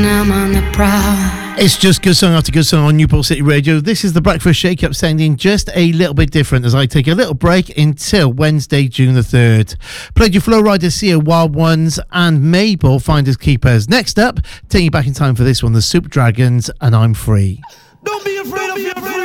I'm on the prowl. It's just good song after good song on Newport City Radio. This is the Breakfast Shake-Up sounding just a little bit different as I take a little break until Wednesday, June the 3rd. Played you Flow Rider, Sia, Wild Ones and Mabel, Finders Keepers. Next up, taking you back in time for this one, the Soup Dragons and I'm Free. Don't be afraid of your